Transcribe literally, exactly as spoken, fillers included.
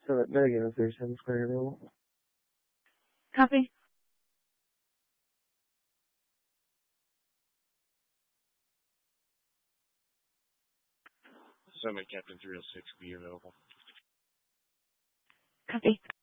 So Megan, is there seven square available? Copy. Summit Captain three oh six be available. Copy.